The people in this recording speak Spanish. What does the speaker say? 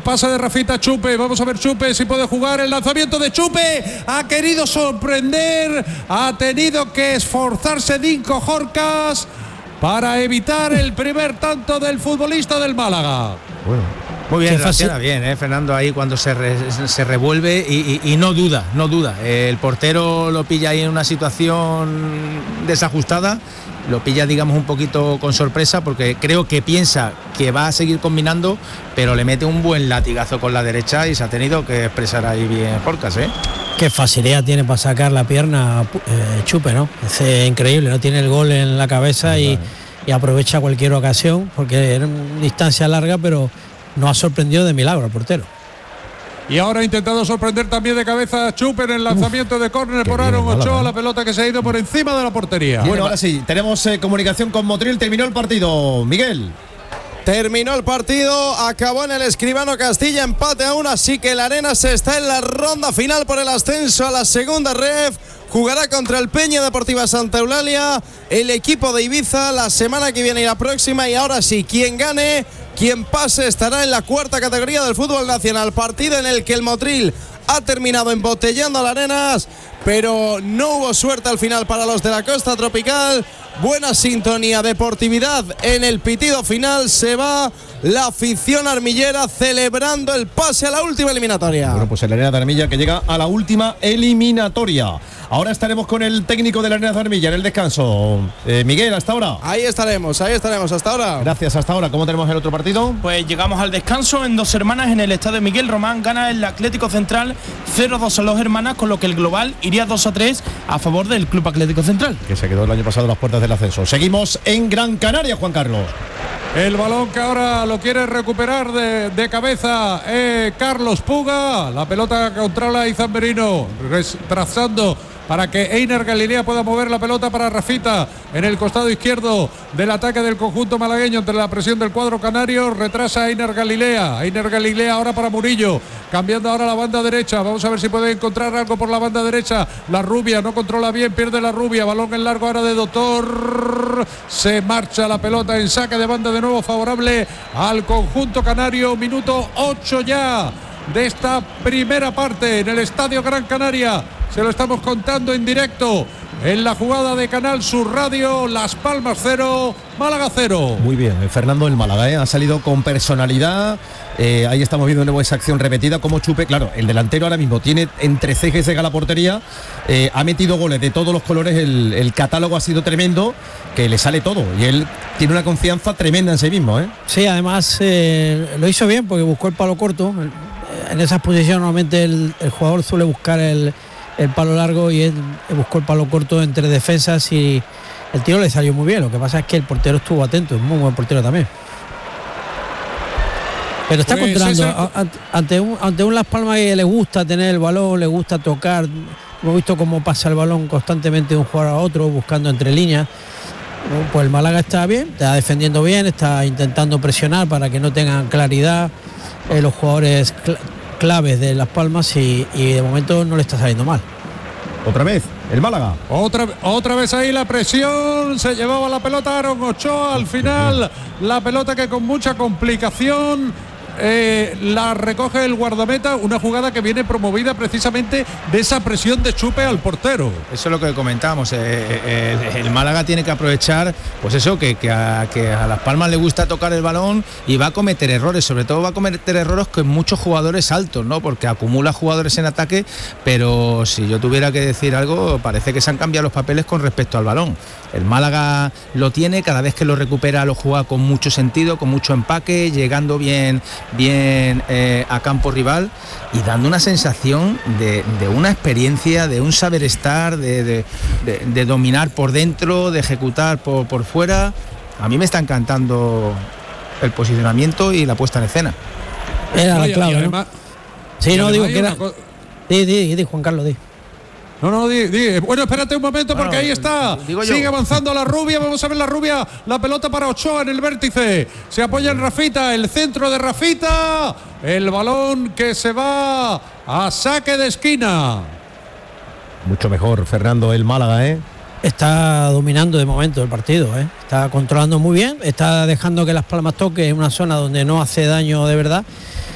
pase de Rafita a Chupe. Vamos a ver Chupe si puede jugar. El lanzamiento de Chupe. Ha querido sorprender. Ha tenido que esforzarse Dinko Jorcas para evitar el primer tanto del futbolista del Málaga. Bueno, muy bien, reacciona bien, Fernando, ahí cuando se revuelve y no duda. El portero lo pilla ahí en una situación desajustada. Lo pilla, digamos, un poquito con sorpresa porque creo que piensa que va a seguir combinando, pero le mete un buen latigazo con la derecha y se ha tenido que expresar ahí bien Jorcas, Qué facilidad tiene para sacar la pierna Chupe, ¿no? Es increíble, ¿no? Tiene el gol en la cabeza y aprovecha cualquier ocasión porque era una distancia larga, pero no ha sorprendido de milagro al portero. Y ahora ha intentado sorprender también de cabeza Chupe en el lanzamiento de córner por Aaron Ochoa, la pelota que se ha ido por encima de la portería. Bueno, ahora sí, tenemos comunicación con Motril. Terminó el partido, Miguel. Terminó el partido, acabó en el Escribano Castilla, empate a 1, así que el Arenas está en la ronda final por el ascenso a la segunda ref. Jugará contra el Peña Deportiva Santa Eulalia, el equipo de Ibiza, la semana que viene y la próxima. Y ahora sí, quien gane, quien pase, estará en la cuarta categoría del fútbol nacional. Partido en el que el Motril ha terminado embotellando al Arenas, pero no hubo suerte al final para los de la Costa Tropical. Buena sintonía, deportividad en el pitido final. Se va la afición armillera celebrando el pase a la última eliminatoria. Bueno, pues el Arenas de Armilla que llega a la última eliminatoria. Ahora estaremos con el técnico de la Arenas de Armilla en el descanso. Miguel, ¿hasta ahora? Ahí estaremos, hasta ahora. Gracias, hasta ahora. ¿Cómo tenemos el otro partido? Pues llegamos al descanso en Dos Hermanas en el estadio Miguel Román. Gana el Atlético Central 0-2 a Dos Hermanas, con lo que el global iría 2-3 a favor del Club Atlético Central, que se quedó el año pasado a las puertas del ascenso. Seguimos en Gran Canaria, Juan Carlos. El balón que ahora lo quiere recuperar de cabeza Carlos Puga. La pelota controla Izan Merino, trazando para que Einer Galilea pueda mover la pelota para Rafita en el costado izquierdo del ataque del conjunto malagueño. Entre la presión del cuadro canario, retrasa Einer Galilea ahora para Murillo, cambiando ahora la banda derecha. Vamos a ver si puede encontrar algo por la banda derecha. La Rubia no controla bien, pierde la Rubia, balón en largo ahora de Doctor. Se marcha la pelota en saque de banda de nuevo, favorable al conjunto canario. Minuto 8 ya de esta primera parte en el Estadio Gran Canaria. Se lo estamos contando en directo en la jugada de Canal Sur Radio. Las Palmas 0, Málaga 0. Muy bien, Fernando, el Málaga ha salido con personalidad. Ahí estamos viendo de nuevo esa acción repetida, como Chupe, claro, el delantero ahora mismo tiene entre ceja y ceja la portería, ha metido goles de todos los colores, el catálogo ha sido tremendo, que le sale todo y él tiene una confianza tremenda en sí mismo. Sí, además lo hizo bien porque buscó el palo corto. En esas posiciones normalmente el jugador suele buscar el palo largo y él buscó el palo corto entre defensas y el tiro le salió muy bien. Lo que pasa es que el portero estuvo atento, es muy buen portero también. Pero está controlando ante un Las Palmas que le gusta tener el balón, le gusta tocar. Hemos visto cómo pasa el balón constantemente de un jugador a otro, buscando entre líneas. Pues el Málaga está bien, está defendiendo bien, está intentando presionar para que no tengan claridad los jugadores claves de Las Palmas y de momento no le está saliendo mal. Otra vez, el Málaga. Otra vez ahí la presión, se llevaba la pelota Aaron Ochoa, al final la pelota que con mucha complicación la recoge el guardameta, una jugada que viene promovida precisamente de esa presión de Chupe al portero. Eso es lo que comentábamos, el Málaga tiene que aprovechar, pues eso, que a Las Palmas le gusta tocar el balón y va a cometer errores, sobre todo va a cometer errores con muchos jugadores altos, ¿no? Porque acumula jugadores en ataque, pero si yo tuviera que decir algo, parece que se han cambiado los papeles con respecto al balón. El Málaga lo tiene, cada vez que lo recupera lo juega con mucho sentido, con mucho empaque, llegando bien a campo rival y dando una sensación de una experiencia, de un saber estar, de dominar por dentro, de ejecutar por fuera. A mí me está encantando el posicionamiento y la puesta en escena. Era la clave, ¿no? Sí, no, digo que era... Di, Juan Carlos, di. No, bueno, espérate un momento porque ahí está. Sigue avanzando la Rubia. Vamos a ver la Rubia. La pelota para Ochoa en el vértice. Se apoya en Rafita. El centro de Rafita. El balón que se va a saque de esquina. Mucho mejor, Fernando, el Málaga, Está dominando de momento el partido, Está controlando muy bien. Está dejando que Las Palmas toque en una zona donde no hace daño de verdad.